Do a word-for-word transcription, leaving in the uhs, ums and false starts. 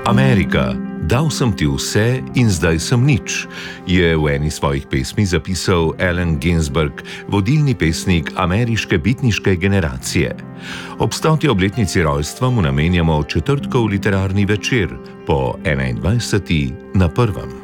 Amerika, dal sem ti vse in zdaj sem nič, je v eni svojih pesmi zapisal Allen Ginsberg, vodilni pesnik ameriške bitniške generacije. Ob stoti obletnici rojstva mu namenjamo četrtkov literarni večer po enaindvajseti na prvem.